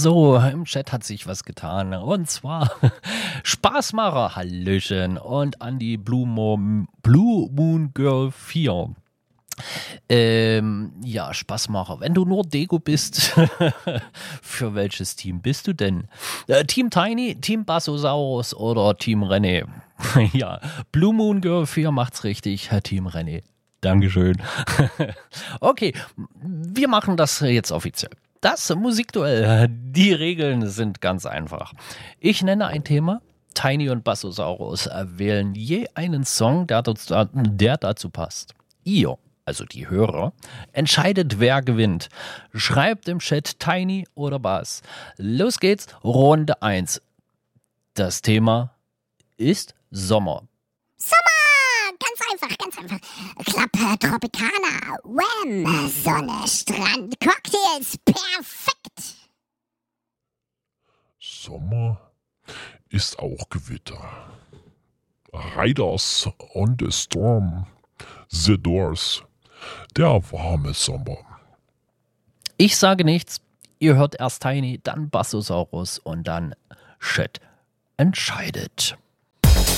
So, im Chat hat sich was getan. Und zwar Spaßmacher, Hallöchen. Und an die Blue Moon Girl 4. Ja, Spaßmacher. Wenn du nur Deko bist, für welches Team bist du denn? Team Tiny, Team Bassosaurus oder Team René? Ja, Blue Moon Girl 4 macht's richtig, Team René. Dankeschön. Okay, wir machen das jetzt offiziell. Das Musikduell. Die Regeln sind ganz einfach. Ich nenne ein Thema. Tiny und Bassosaurus wählen je einen Song, der dazu passt. Ihr, also die Hörer, entscheidet, wer gewinnt. Schreibt im Chat Tiny oder Bass. Los geht's, Runde 1. Das Thema ist Sommer. Sommer! Ganz einfach, ganz einfach. Klappe, Tropicana, Wham! Sonne, Strand, Cocktails, perfekt! Sommer ist auch Gewitter. Riders on the Storm, The Doors, der warme Sommer. Ich sage nichts. Ihr hört erst Tiny, dann Bassosaurus und dann Chat entscheidet.